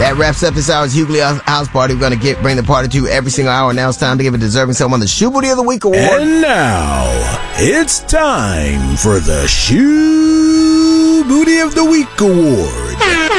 That wraps up this hour's Hughley House Party. We're going to bring the party to you every single hour. Now it's time to give a deserving someone the Shoe Booty of the Week award. And now, it's time for the Shoe Booty of the Week award.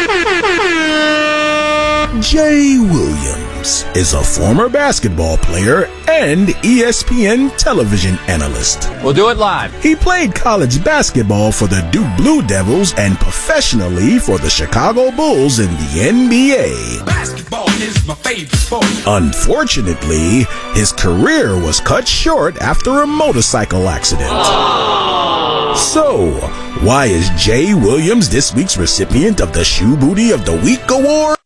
Jay Williams is a former basketball player and ESPN television analyst. We'll do it live. He played college basketball for the Duke Blue Devils and professionally for the Chicago Bulls in the NBA. Basketball is my favorite sport. Unfortunately, his career was cut short after a motorcycle accident. So, why is Jay Williams this week's recipient of the Shoe Booty of the Week award?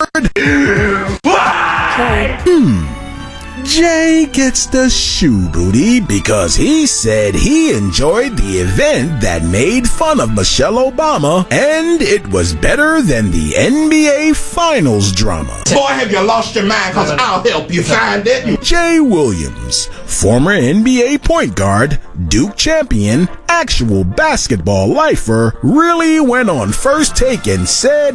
Jay gets the Shoe Booty because he said he enjoyed the event that made fun of Michelle Obama, and it was better than the NBA Finals drama. Boy, have you lost your mind, because I'll help you find it. Jay Williams, former NBA point guard, Duke champion, actual basketball lifer, really went on First Take and said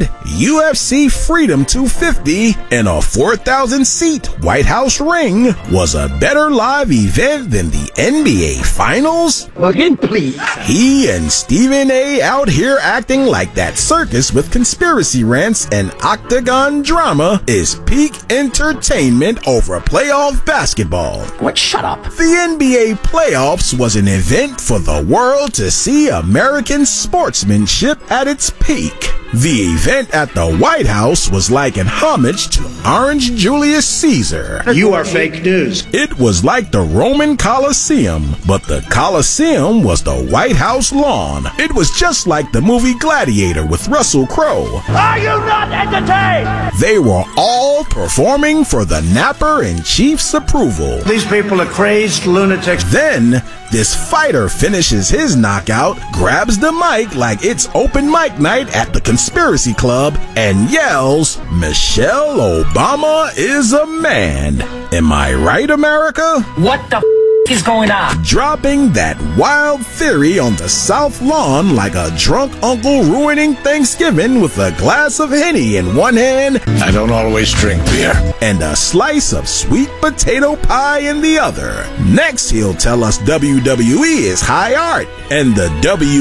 UFC Freedom 250 in a 4,000-seat White House ring was a better live event than the NBA Finals? Again, please. He and Stephen A. out here acting like that circus with conspiracy rants and octagon drama is peak entertainment over playoff basketball. What? Shut up. The NBA playoffs was an event for the world to see American sportsmanship at its peak. The event at the White House was like an homage to Orange Julius Caesar. You are fake news. It was like the Roman Colosseum, but the Colosseum was the White House lawn. It was just like the movie Gladiator with Russell Crowe. Are you not entertained? They were all performing for the Napper-in-Chief's approval. These people are crazed lunatics. Then, this fighter finishes his knockout, grabs the mic like it's open mic night at the Conspiracy Club, and yells, "Michelle Obama is a man." Am I right, America? What the is going on? Dropping that wild theory on the South Lawn like a drunk uncle ruining Thanksgiving with a glass of Henny in one hand. I don't always drink beer. And a slice of sweet potato pie in the other. Next, he'll tell us WWE is high art and the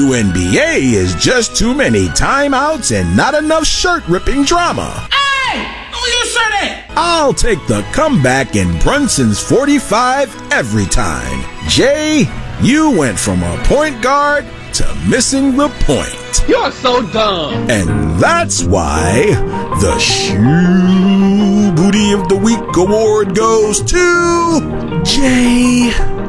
WNBA is just too many timeouts and not enough shirt-ripping drama. Hey! Who you said that? I'll take the comeback in Brunson's 45 every time. Jay, you went from a point guard to missing the point. You're so dumb. And that's why the Shoe Booty of the Week award goes to Jay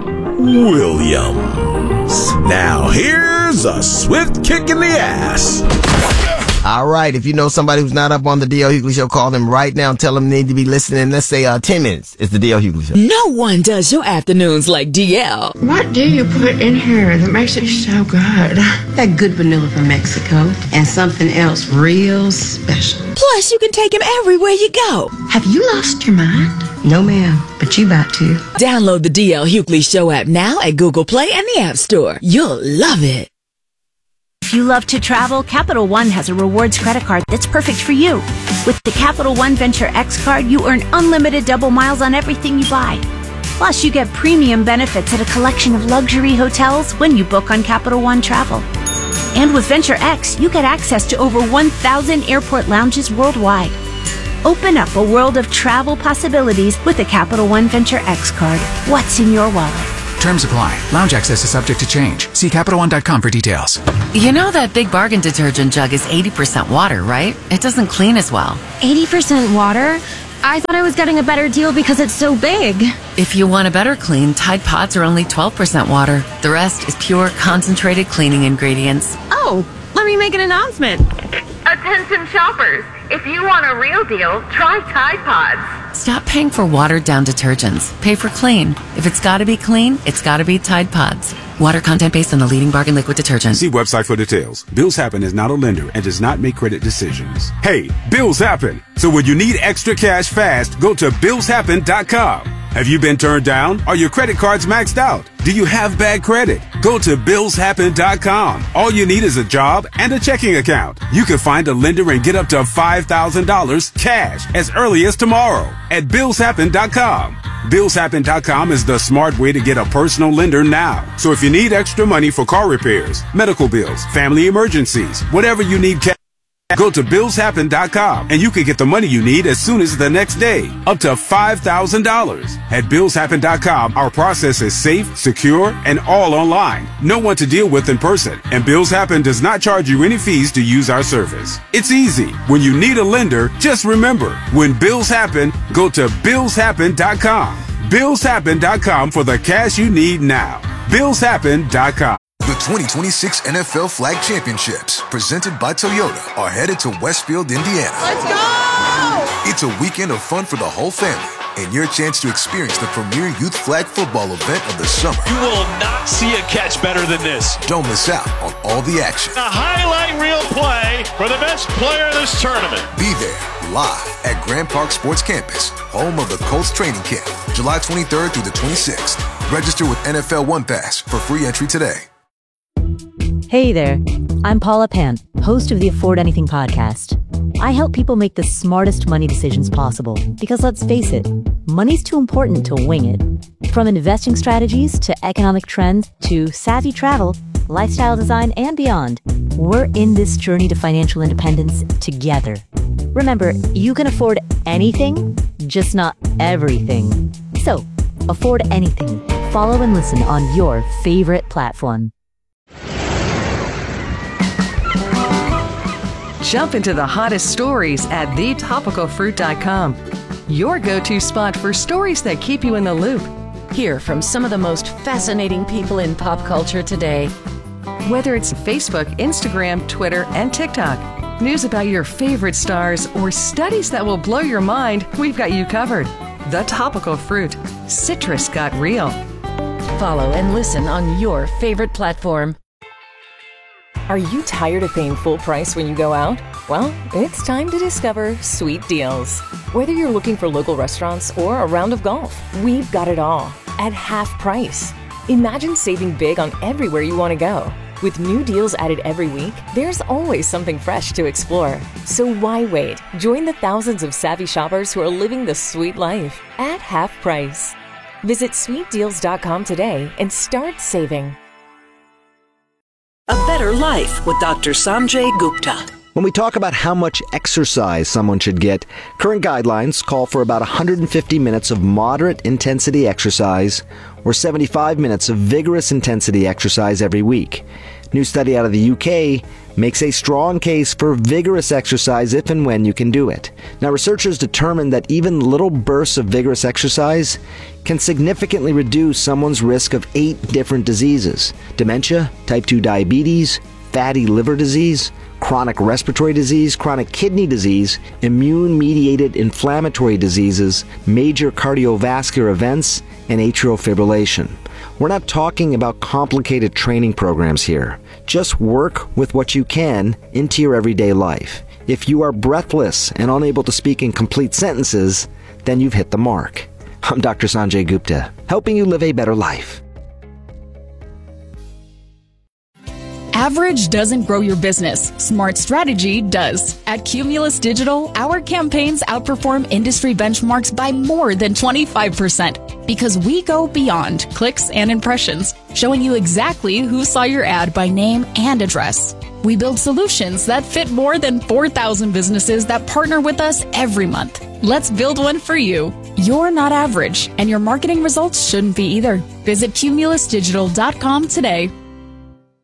Williams. Now here's a swift kick in the ass. All right, if you know somebody who's not up on the D.L. Hughley Show, call them right now and tell them they need to be listening. Let's say 10 minutes. It's the D.L. Hughley Show. No one does your afternoons like DL. What do you put in here that makes it so good? That good vanilla from Mexico and something else real special. Plus, you can take him everywhere you go. Have you lost your mind? No, ma'am, but you about to. Download the DL Hughley Show app now at Google Play and the App Store. You'll love it. If you love to travel, Capital One has a rewards credit card that's perfect for you. With the Capital One Venture X card, you earn unlimited double miles on everything you buy. Plus, you get premium benefits at a collection of luxury hotels when you book on Capital One Travel. And with Venture X, you get access to over 1,000 airport lounges worldwide. Open up a world of travel possibilities with the Capital One Venture X card. What's in your wallet? Terms apply. Lounge access is subject to change. See CapitalOne.com for details. You know that Big Bargain detergent jug is 80% water, right? It doesn't clean as well. 80% water? I thought I was getting a better deal because it's so big. If you want a better clean, Tide Pods are only 12% water. The rest is pure, concentrated cleaning ingredients. Oh, let me make an announcement. Attention shoppers. If you want a real deal, try Tide Pods. Stop paying for watered-down detergents. Pay for clean. If it's got to be clean, it's got to be Tide Pods. Water content based on the leading bargain liquid detergent. See website for details. Bills Happen is not a lender and does not make credit decisions. Hey, bills happen. So when you need extra cash fast, go to BillsHappen.com. Have you been turned down? Are your credit cards maxed out? Do you have bad credit? Go to BillsHappen.com. All you need is a job and a checking account. You can find a lender and get up to $5,000 cash as early as tomorrow at BillsHappen.com. BillsHappen.com is the smart way to get a personal lender now. So if you need extra money for car repairs, medical bills, family emergencies, whatever you need cash, go to BillsHappen.com and you can get the money you need as soon as the next day, up to $5,000. At BillsHappen.com, our process is safe, secure, and all online. No one to deal with in person, and Bills Happen does not charge you any fees to use our service. It's easy. When you need a lender, just remember, when bills happen, go to BillsHappen.com. BillsHappen.com for the cash you need now. BillsHappen.com. The 2026 NFL Flag Championships, presented by Toyota, are headed to Westfield, Indiana. Let's go! It's a weekend of fun for the whole family and your chance to experience the premier youth flag football event of the summer. You will not see a catch better than this. Don't miss out on all the action. A highlight reel play for the best player in this tournament. Be there live at Grand Park Sports Campus, home of the Colts training camp, July 23rd through the 26th. Register with NFL One Pass for free entry today. Hey there, I'm Paula Pant, host of the Afford Anything podcast. I help people make the smartest money decisions possible because let's face it, money's too important to wing it. From investing strategies to economic trends to savvy travel, lifestyle design, and beyond, we're in this journey to financial independence together. Remember, you can afford anything, just not everything. So, afford anything. Follow and listen on your favorite platform. Jump into the hottest stories at thetopicalfruit.com. Your go-to spot for stories that keep you in the loop. Hear from some of the most fascinating people in pop culture today. Whether it's Facebook, Instagram, Twitter, and TikTok, news about your favorite stars, or studies that will blow your mind, we've got you covered. The Topical Fruit. Citrus got real. Follow and listen on your favorite platform. Are you tired of paying full price when you go out? Well, it's time to discover Sweet Deals. Whether you're looking for local restaurants or a round of golf, we've got it all at half price. Imagine saving big on everywhere you want to go. With new deals added every week, there's always something fresh to explore. So why wait? Join the thousands of savvy shoppers who are living the sweet life at half price. Visit sweetdeals.com today and start saving. A Better Life with Dr. Sanjay Gupta. When we talk about how much exercise someone should get, current guidelines call for about 150 minutes of moderate intensity exercise or 75 minutes of vigorous intensity exercise every week. New study out of the UK makes a strong case for vigorous exercise if and when you can do it. Now, researchers determined that even little bursts of vigorous exercise can significantly reduce someone's risk of 8 different diseases: dementia, type 2 diabetes, fatty liver disease, chronic respiratory disease, chronic kidney disease, immune-mediated inflammatory diseases, major cardiovascular events, and atrial fibrillation. We're not talking about complicated training programs here. Just work with what you can into your everyday life. If you are breathless and unable to speak in complete sentences, then you've hit the mark. I'm Dr. Sanjay Gupta, helping you live a better life. Average doesn't grow your business. Smart strategy does. At Cumulus Digital, our campaigns outperform industry benchmarks by more than 25% because we go beyond clicks and impressions, showing you exactly who saw your ad by name and address. We build solutions that fit more than 4,000 businesses that partner with us every month. Let's build one for you. You're not average, and your marketing results shouldn't be either. Visit cumulusdigital.com today.